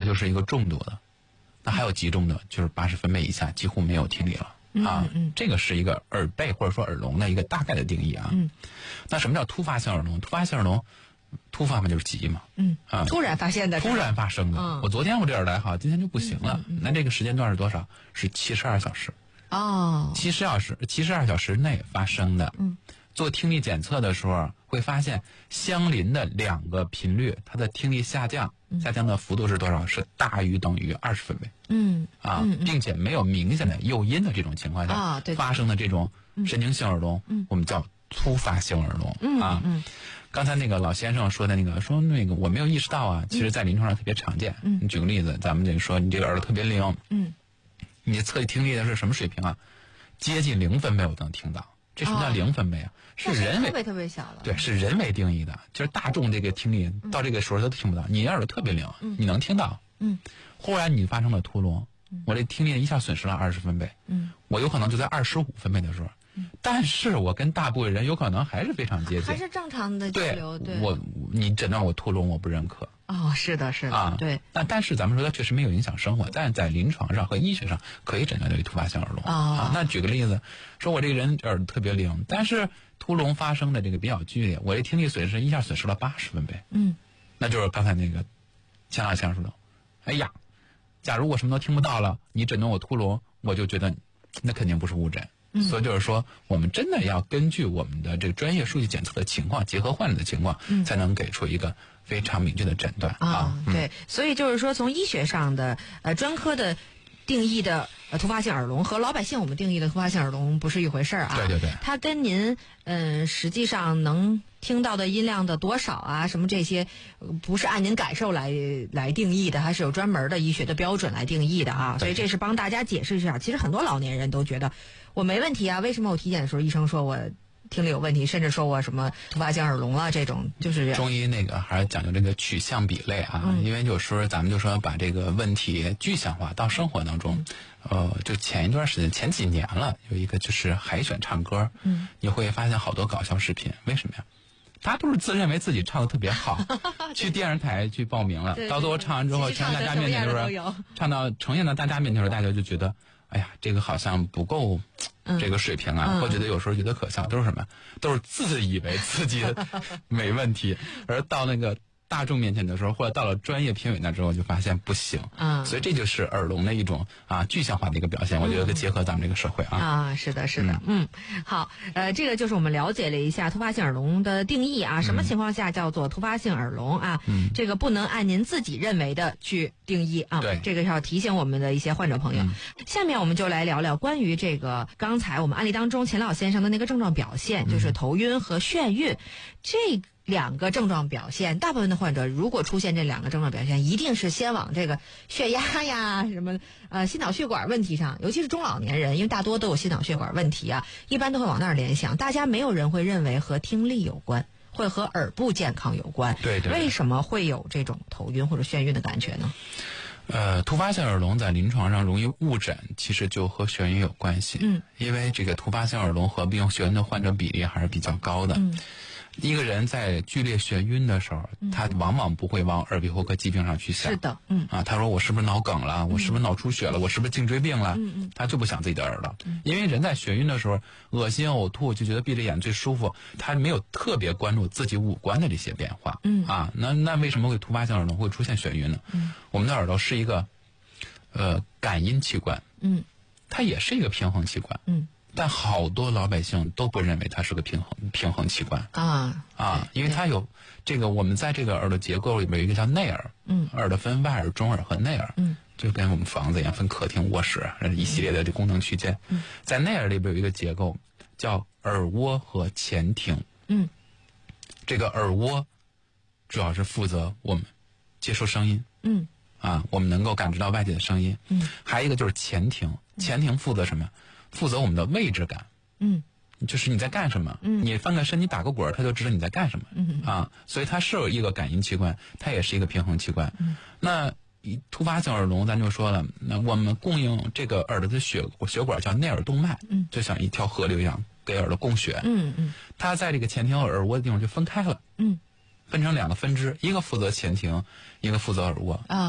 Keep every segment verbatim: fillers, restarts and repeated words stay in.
就是一个重度的。那还有极重的，就是八十分贝以下几乎没有听力了。啊， 嗯嗯， 这个是一个耳背或者说耳聋的一个大概的定义啊。 嗯， 那什么叫突发性耳聋？突发性耳聋，突发嘛就是急嘛。 嗯啊， 突然发现的， 突然发生的。 嗯， 我昨天我这耳来好，今天就不行了。 嗯嗯嗯、 那这个时间段是多少？是七十二小时。 哦， 七十二小时，七十二小时内发生的。 嗯， 做听力检测的时候会发现，相邻的两个频率，它的听力下降。下降的幅度是多少？是大于等于二十分贝。 嗯啊， 嗯嗯、 并且没有明显的诱因的这种情况下， 啊、对发生的这种神经性耳聋， 嗯、 我们叫突发性耳聋。 嗯、 啊。 嗯， 刚才那个老先生说的那个，说那个我没有意识到啊，其实在临床上特别常见。 嗯， 你举个例子，咱们这个说你这个耳朵特别灵， 嗯， 你测听力的是什么水平啊？接近零分贝我都能听到。这什么叫零分贝啊？ 哦、 是人为特别特别小了。 对，是人为定义的。就是大众这个听力、嗯、到这个时候都听不到，你耳朵特别灵， 嗯、 你能听到。 嗯， 忽然你发生了突聋，嗯、我这听力一下损失了二十分贝。 嗯， 我有可能就在二十五分贝的时候，嗯、但是我跟大部分人有可能还是非常接近， 还是正常的交流。对， 对我你诊断我突聋，我不认可。 哦，是的，是的， 啊， 对。 但但是咱们说它确实没有影响生活，但是在临床上和医学上可以诊断为突发性耳聋。 哦、 啊，那举个例子，说我这个人耳朵特别灵，但是突聋发生的这个比较剧烈，我这听力损失一下损失了八十分贝。 嗯， 那就是刚才那个钱老先生说的，哎呀，假如我什么都听不到了，你诊断我突聋，我就觉得那肯定不是误诊。 嗯、 所以就是说，我们真的要根据我们的这个专业数据检测的情况，结合患者的情况， 嗯、 才能给出一个非常明确的诊断啊。 啊对，嗯、所以就是说，从医学上的呃专科的定义的呃突发性耳聋和老百姓我们定义的突发性耳聋不是一回事儿啊。 对对对， 它跟您嗯、呃、实际上能听到的音量的多少啊，什么这些，不是按您感受来来定义的，还是有专门的医学的标准来定义的啊。所以这是帮大家解释一下。其实很多老年人都觉得我没问题啊，为什么我体检的时候医生说我听力有问题，甚至说我什么突发性耳聋啊，这种就是中医那个还是讲究这个取向比类啊，嗯、因为有时候咱们就说把这个问题具象化到生活当中。呃，就前一段时间，前几年了，有一个就是海选唱歌， 嗯， 你会发现好多搞笑视频，为什么呀？他都是自认为自己唱的特别好，去电视台去报名了，到最后唱完之后，呈现大家面前的时候，唱到呈现到大家面前的时候，大家就觉得，哎呀，这个好像不够这个水平啊， 嗯、 或者觉得有时候觉得可笑，都是什么？都是自以为自己没问题，而到那个大众面前的时候，或者到了专业评委那之后，就发现不行。 嗯， 所以这就是耳聋的一种啊具象化的一个表现。我觉得结合咱们这个社会啊。 啊，是的，是的，嗯，嗯好，呃，这个就是我们了解了一下突发性耳聋的定义啊，什么情况下叫做突发性耳聋啊？ 嗯， 这个不能按您自己认为的去定义啊。 对， 这个要提醒我们的一些患者朋友。 嗯、 下面我们就来聊聊关于这个刚才我们案例当中钱老先生的那个症状表现， 嗯、 就是头晕和眩晕，这两个症状表现，大部分的患者如果出现这两个症状表现，一定是先往这个血压呀、什么呃心脑血管问题上，尤其是中老年人，因为大多都有心脑血管问题啊，一般都会往那儿联想。大家没有人会认为和听力有关，会和耳部健康有关。 对 对, 对。 为什么会有这种头晕或者眩晕的感觉呢？ 呃，突发性耳聋在临床上容易误诊，其实就和眩晕有关系。 嗯， 因为这个突发性耳聋合并眩晕的患者比例还是比较高的。 嗯。 一个人在剧烈眩晕的时候， 嗯、 他往往不会往耳鼻喉科疾病上去想。 是的，嗯啊，他说我是不是脑梗了？ 嗯、 我是不是脑出血了？我是不是颈椎病了？ 嗯嗯， 他就不想自己的耳朵， 嗯、 因为人在眩晕的时候，恶心呕吐就觉得闭着眼最舒服，他没有特别关注自己五官的这些变化。 嗯啊，那那为什么会突发性耳聋会出现眩晕呢？ 嗯， 我们的耳朵是一个呃感音器官， 嗯， 它也是一个平衡器官， 嗯。 但好多老百姓都不认为它是个平衡平衡器官啊啊，因为它有这个我们在这个耳朵结构里边有一个叫内耳， 嗯， 耳朵分外耳、中耳和内耳， 嗯， 就跟我们房子一样分客厅、卧室一系列的这功能区间， 嗯， 在内耳里边有一个结构叫耳蜗和前庭， 嗯， 这个耳蜗主要是负责我们接收声音， 嗯， 啊，我们能够感知到外界的声音， 嗯， 还有一个就是前庭，前庭负责什么？负责我们的位置感， 嗯， 就是你在干什么， 嗯， 你翻个身，你打个滚，它就知道你在干什么， 嗯啊，所以它是有一个感应器官，它也是一个平衡器官。 嗯， 那突发性耳聋，咱就说了，那我们供应这个耳朵的血血管叫内耳动脉， 嗯， 就像一条河流一样，给耳朵供血， 嗯嗯， 它在这个前庭和耳蜗的地方就分开了， 嗯， 分成两个分支，一个负责前庭，一个负责耳蜗啊。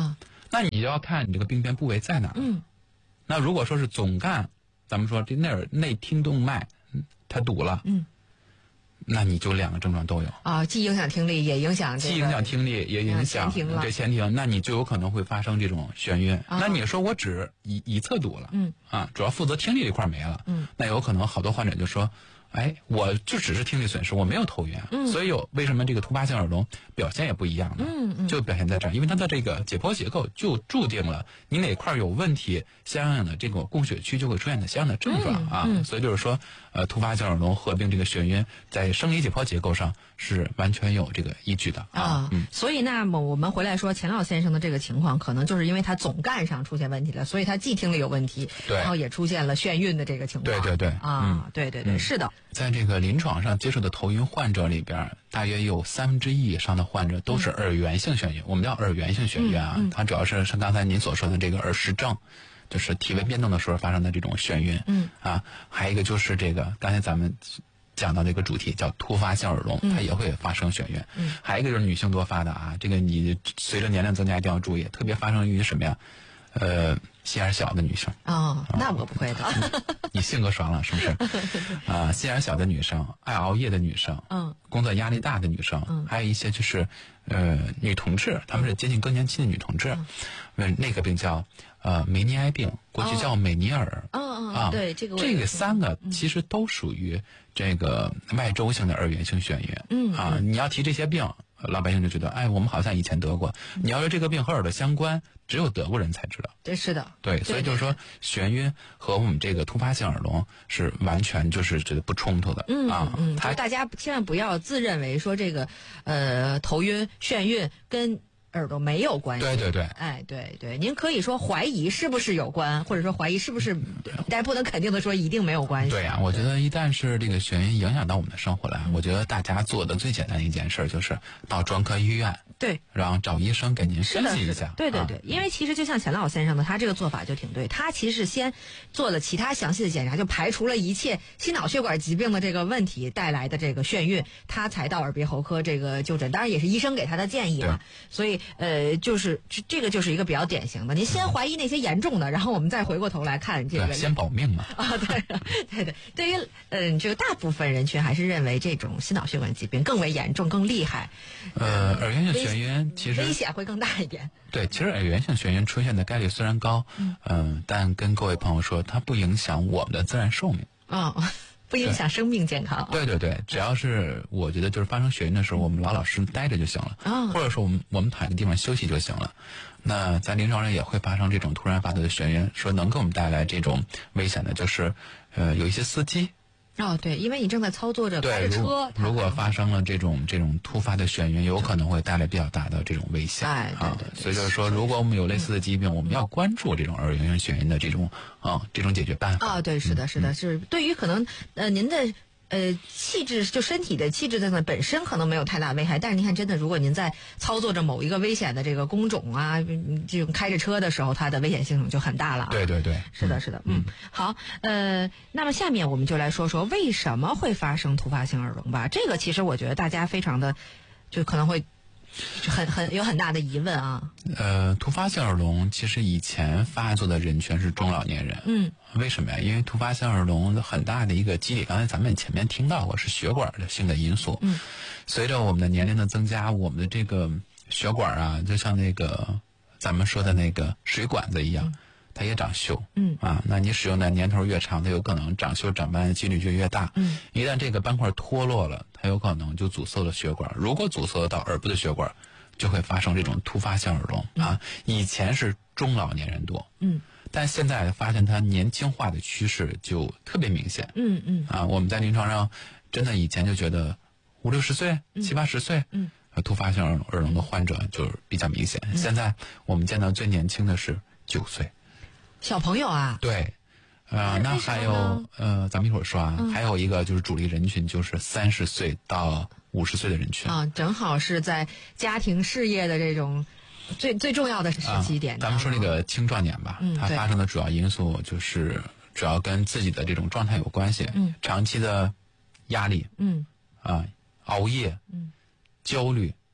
那你就要看你这个病变部位在哪儿。 嗯， 那如果说是总干，咱们说这内耳内听动脉它堵了， 嗯， 那你就两个症状都有啊，既影响听力，也影响这个、 既影响听力，也影响这前庭，那你就有可能会发生这种眩晕。啊、那你说我只一一侧堵了， 嗯啊，主要负责听力这块没了， 嗯， 那有可能好多患者就说。哎，我就只是听力损失，我没有头晕， 嗯， 所以有为什么这个突发性耳聋表现也不一样呢？ 嗯嗯， 就表现在这儿，因为它的这个解剖结构就注定了你哪块有问题，相应的这个供血区就会出现的相应的症状、 嗯、 啊、 嗯。 所以就是说，呃，突发性耳聋合并这个眩晕，在生理解剖结构上是完全有这个依据的啊。 啊嗯， 所以那么我们回来说，钱老先生的这个情况，可能就是因为他总干上出现问题了，所以他既听力有问题， 对， 然后也出现了眩晕的这个情况。 对对对， 啊， 嗯、 对对对、嗯，是的。 在这个临床上接触的头晕患者里边，大约有三分之一以上的患者都是耳源性眩晕。嗯、我们叫耳源性眩晕啊， 嗯嗯、 它主要是像刚才您所说的这个耳石症，就是体位变动的时候发生的这种眩晕。 嗯啊，还有一个就是这个刚才咱们讲到这个主题叫突发性耳聋， 嗯、 它也会发生眩晕。 嗯， 还有一个就是女性多发的啊，这个你随着年龄增加一定要注意，特别发生于什么呀？呃，心眼小的女生哦，那我不会的。 你, 你性格爽朗是不是？啊、呃，心眼小的女生，爱熬夜的女生， 嗯， 工作压力大的女生， 嗯， 还有一些就是呃女同志，她们是接近更年期的女同志，嗯，那个病叫呃梅尼埃病，过去叫美尼尔。 嗯嗯啊， 对，这个这个三个其实都属于这个外周性的耳源性眩晕。 嗯啊，你要提这些病。老百姓就觉得，哎，我们好像以前得过。你要说这个病和耳朵相关，只有得过人才知道。 对，是的。 对，所以就是说，眩晕和我们这个突发性耳聋是完全就是觉得不冲突的。 嗯啊， 嗯，就大家千万不要自认为说这个呃头晕、眩晕跟耳朵没有关系。 对对对。 哎，对对，您可以说怀疑是不是有关，或者说怀疑是不是，但不能肯定的说一定没有关系。 对呀、啊，我觉得一旦是这个眩晕影响到我们的生活了，嗯、我觉得大家做的最简单的一件事就是到专科医院。 对， 然后找医生给您分析一下。 对对对、 啊， 因为其实就像钱老先生的，他这个做法就挺对。他其实是先做了其他详细的检查，就排除了一切心脑血管疾病的这个问题带来的这个眩晕，他才到耳鼻喉科这个就诊。当然也是医生给他的建议啊。所以呃，就是这个就是一个比较典型的。您先怀疑那些严重的，然后我们再回过头来看这个。 先保命嘛。 啊，对对对，对于嗯、呃、这个大部分人群还是认为这种心脑血管疾病更为严重、更厉害。 呃，耳源性眩晕其实危险会更大一点。 对，其实耳源性眩晕出现的概率虽然高，嗯、呃，但跟各位朋友说，它不影响我们的自然寿命。 哦，不影响生命健康。 对对对，只要是我觉得就是发生眩晕的时候，我们老老实实待着就行了， 哦、 或者说我们我们躺一个地方休息就行了。那在临床上也会发生这种突然发作的眩晕，说能给我们带来这种危险的，就是呃有一些司机。 哦，对，因为你正在操作着开着车， 如果发生了这种这种突发的眩晕，有可能会带来比较大的这种危险。 哎，对对对。 啊、所以就是说，如果我们有类似的疾病，嗯、我们要关注这种耳源性眩晕的这种啊这种解决办法。 啊、哦，对，是的，是的， 嗯、 是对于可能呃您的。呃，气质就身体的气质在那本身可能没有太大危害，但是您看，真的，如果您在操作着某一个危险的这个工种啊，这种开着车的时候，它的危险性就很大了、啊。 对对对， 是的，是的，嗯，嗯好，呃，那么下面我们就来说说为什么会发生突发性耳聋吧。这个其实我觉得大家非常的，就可能会。很很有很大的疑问啊。 呃，突发性耳聋其实以前发作的人群是中老年人。 嗯。 为什么呀？因为突发性耳聋很大的一个机理，刚才咱们前面听到过是血管的性的因素。 嗯。 随着我们的年龄的增加，我们的这个血管啊，就像那个咱们说的那个水管子一样。嗯，它也长锈， 嗯啊，那你使用的年头越长，它有可能长锈长斑的几率就越大。 嗯， 一旦这个斑块脱落了，它有可能就阻塞了血管。如果阻塞到耳部的血管，就会发生这种突发性耳聋、嗯、啊。以前是中老年人多， 嗯， 但现在发现它年轻化的趋势就特别明显。 嗯嗯， 啊，我们在临床上真的以前就觉得五六十岁、 嗯、 七八十岁， 嗯， 突发性耳聋的患者就是比较明显。 嗯、 现在我们见到最年轻的是九岁。 小朋友啊， 对，呃，那还有呃，咱们一会儿说啊，嗯、还有一个就是主力人群，就是三十岁到五十岁的人群啊，正好是在家庭事业的这种最最重要的时期点、啊。 咱们说这个青壮年吧， 嗯、 它发生的主要因素就是主要跟自己的这种状态有关系， 嗯， 长期的压力， 嗯， 啊，熬夜， 嗯， 焦虑，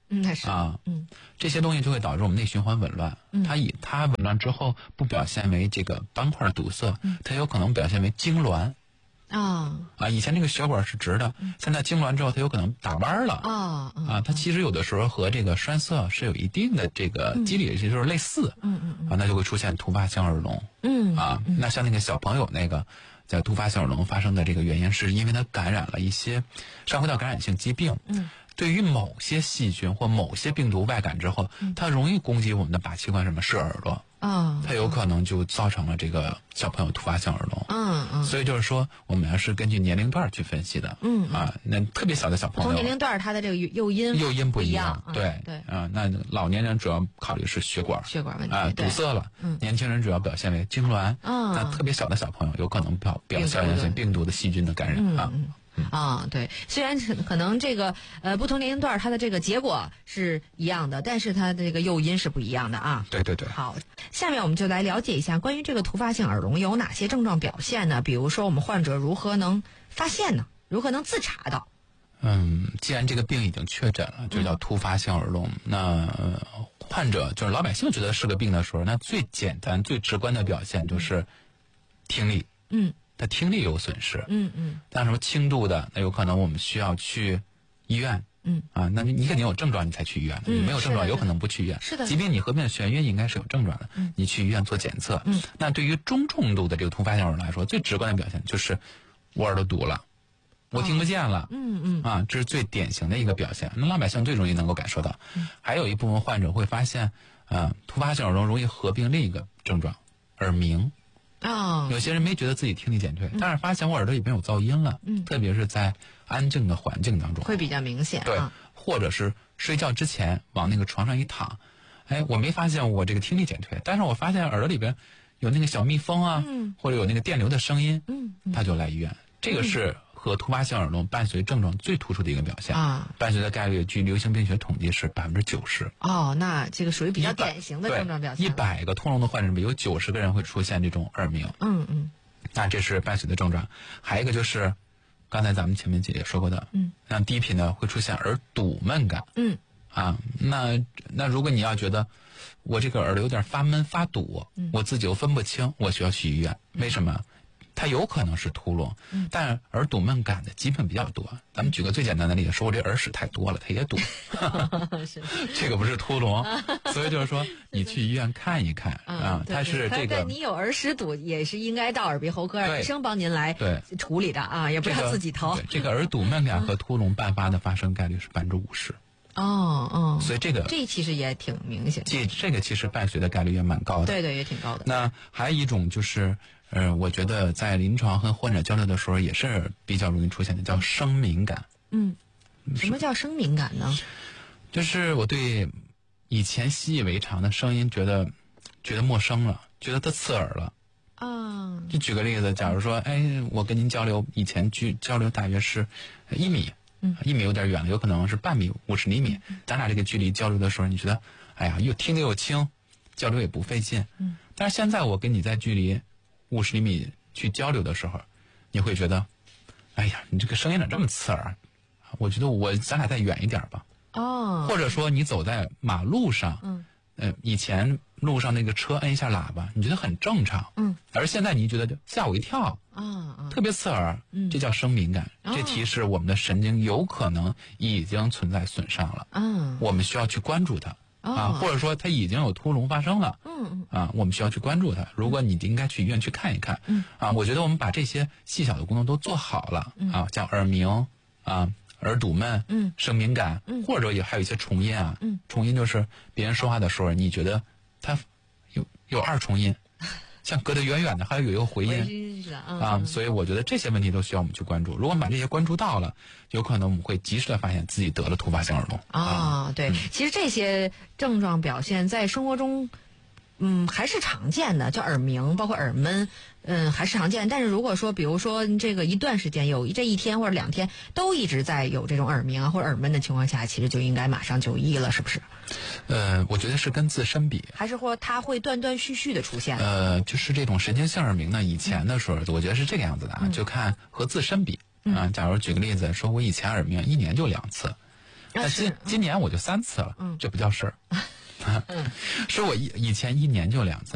嗯，那是啊， 嗯， 这些东西就会导致我们内循环紊乱。 嗯， 它以它紊乱之后不表现为这个斑块堵塞， 嗯， 它有可能表现为痉挛。 啊啊，以前这个血管是直的，现在痉挛之后，它有可能打弯了。 啊啊，它其实有的时候和这个栓塞是有一定的这个机理，也就是类似。 嗯嗯嗯。 啊，那就会出现突发性耳聋。 嗯。 啊，那像那个小朋友那个，在突发性耳聋发生的这个原因，是因为他感染了一些上呼吸道感染性疾病。 嗯。 对于某些细菌或某些病毒外感之后，它容易攻击我们的靶器官，什么是耳朵。 啊， 它有可能就造成了这个小朋友突发性耳聋。 嗯嗯， 所以就是说，我们要是根据年龄段去分析的。 嗯啊，那特别小的小朋友， 不同年龄段它的这个诱因诱因不一样。对对啊，那老年人主要考虑是血管血管问题啊堵塞了。 嗯， 年轻人主要表现为痉挛。 嗯， 那特别小的小朋友有可能表表现为病毒的细菌的感染啊。 嗯啊，对，虽然可能这个呃不同年龄段它的这个结果是一样的，但是它的这个诱因是不一样的啊。 对对对。 好，下面我们就来了解一下关于这个突发性耳聋有哪些症状表现呢？比如说我们患者如何能发现呢？如何能自查到？ 嗯，既然这个病已经确诊了，就叫突发性耳聋。嗯、那、呃、患者就是老百姓觉得是个病的时候，那最简单、最直观的表现就是听力。 嗯。 他听力有损失， 嗯嗯， 但什么轻度的，那有可能我们需要去医院， 嗯啊，那你肯定有症状你才去医院， 嗯、 你没有症状有可能不去医院， 是的， 即便你合并眩晕应该是有症状的， 嗯， 你去医院做检测， 嗯， 那对于中重度的这个突发性耳聋来说，最直观的表现就是我耳朵堵了，我听不见了， 哦、嗯嗯， 啊，这是最典型的一个表现，那老百姓最容易能够感受到，嗯、还有一部分患者会发现，啊，突发性耳聋容易合并另一个症状，耳鸣。 哦， 有些人没觉得自己听力减退，嗯、但是发现我耳朵里边有噪音了， 嗯， 特别是在安静的环境当中， 会比较明显。 对， 啊、 或者是睡觉之前往那个床上一躺，哎，我没发现我这个听力减退，但是我发现耳朵里边有那个小蜜蜂啊， 嗯， 或者有那个电流的声音， 嗯， 他就来医院。这个是和突发性耳聋伴随症状最突出的一个表现啊， 伴随的概率据流行病学统计是百分之九十。 哦，那这个属于比较典型的症状表现。 一百个通聋的患者里面有九十个人会出现这种耳鸣。 嗯嗯， 那这是伴随的症状。还有一个就是，刚才咱们前面姐姐说过的， 嗯， 那低频呢会出现耳堵闷感。 嗯， 啊，那那如果你要觉得我这个耳朵有点发闷发堵， 嗯、 我自己又分不清，我需要去医院。为什么？它有可能是突聋， 嗯、 但耳堵闷感的疾病比较多。咱们举个最简单的例子，说我这耳屎太多了，它也堵，这个不是突聋，所以就是说你去医院看一看啊，它是这个。 你有耳屎堵也是应该到耳鼻喉科让医生帮您来处理的啊，也不要自己掏。 这个耳堵闷感和突聋伴发的发生概率是百分之五十。 哦哦， 所以这个这其实也挺明显， 这这个其实伴随的概率也蛮高的。 对对，也挺高的。 那还有一种就是。呃，我觉得在临床和患者交流的时候也是比较容易出现的，叫声敏感。 嗯，什么叫声敏感呢？ 就是我对以前习以为常的声音觉得觉得陌生了，觉得它刺耳了。 啊， 就举个例子，假如说，哎，我跟您交流，以前距交流大约是一米， 嗯， 一米有点远了，有可能是半米、五十厘米。嗯、咱俩这个距离交流的时候，你觉得，哎呀，又听得又轻，交流也不费劲。 嗯， 但是现在我跟你在距离五十厘米去交流的时候，你会觉得，哎呀，你这个声音咋这么刺耳？我觉得我咱俩再远一点吧。 哦。 或者说你走在马路上， 嗯， 呃，以前路上那个车摁一下喇叭，你觉得很正常， 嗯， 而现在你觉得吓我一跳， 啊啊， 特别刺耳， 嗯， 这叫声敏感， 哦、 这提示我们的神经有可能已经存在损伤了， 嗯， 我们需要去关注它。啊，或者说它已经有突聋发生了， 嗯嗯， 啊，我们需要去关注它。如果你应该去医院去看一看， 嗯， 啊，我觉得我们把这些细小的功能都做好了， 嗯、 啊，像耳鸣啊、耳堵闷、 嗯、 声敏感， 嗯， 或者也还有一些重音啊， 嗯， 重音就是别人说话的时候，你觉得它有有二重音，像隔得远远的，还有有一个回音啊，所以我觉得这些问题都需要我们去关注。如果我们把这些关注到了，有可能我们会及时的发现自己得了突发性耳聋啊。对，嗯、其实这些症状表现在生活中，嗯，还是常见的，叫耳鸣，包括耳闷，嗯，还是常见。但是如果说，比如说这个一段时间有这一天或者两天都一直在有这种耳鸣啊或者耳闷的情况下，其实就应该马上就医了，是不是？ 呃，我觉得是跟自身比， 还是说它会断断续续的出现？ 呃，就是这种神经性耳鸣呢，以前的时候，嗯、我觉得是这个样子的啊，嗯、就看和自身比啊。假如举个例子，说我以前耳鸣一年就两次， 那今今年我就三次了， 嗯， 这不叫事儿。嗯，是我以以前一年就两次。